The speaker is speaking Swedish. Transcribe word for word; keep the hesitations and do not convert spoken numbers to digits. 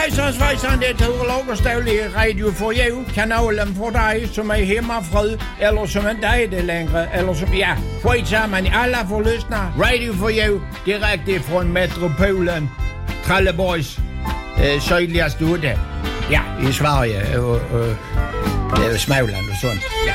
Hejsan svejsan, det är Ture Lagerstål i Radio för You, kanalen för dig som är hemmafru eller som inte är det längre, eller som, ja, skitsamma, ni alla får lyssna. Radio for You, direkt ifrån metropolen Trelleborgs eh, sydligaste udde. Ja, i Sverige och, och, och Småland och sånt. Ja.